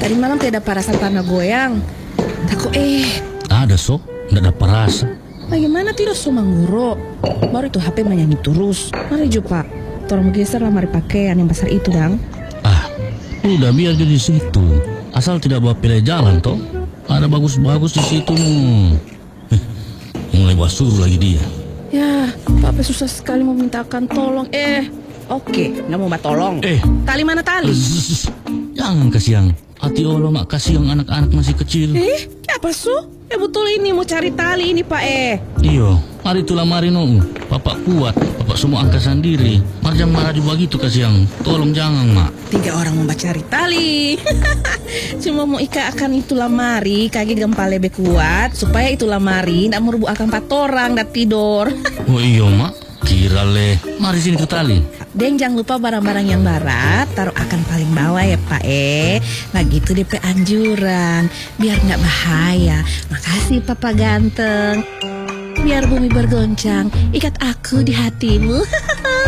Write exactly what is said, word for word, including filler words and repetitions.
Tadi malam tidak ada perasaan tanah goyang. Takut eh. Ada sok, nggak ada perasa. Bagaimana tidak sumangguro? Baru itu H P menyanyi terus. Mari Jupa, tolong geser lemari pakaian yang besar itu, Dang. Ah, udah biar di situ. Asal tidak bawa pilih jalan toh. Ada bagus-bagus di situ. Mulai basuh lagi dia. Ya, Papa susah sekali memintakan tolong. Eh, oke, nggak mau mbak tolong. Eh, tali mana tali? Zzz, jangan kasihan. Hati Allah mak kasih yang anak-anak masih kecil. Eh, apa su? Eh betul ini mau cari tali ini Pak eh. Iyo, mari tulah mari no. Bapak kuat, bapak semua angkat sendiri. Marjang marah juga gitu kasihan. Tolong jangan mak. Tiga orang mau cari tali. Cuma mau ika akan itu lamari, kaki gempa lebih kuat supaya itu lamari ndak merubuh akan empat orang dan tidur. Oh iyo mak, kira leh. Mari sini ke tali. Dan jangan lupa barang-barang yang barat taruh akan paling bawah ya Pak eh. Nah gitu D P anjuran biar nggak bahaya. Makasih Papa ganteng. Biar bumi bergoncang, ikat aku di hatimu.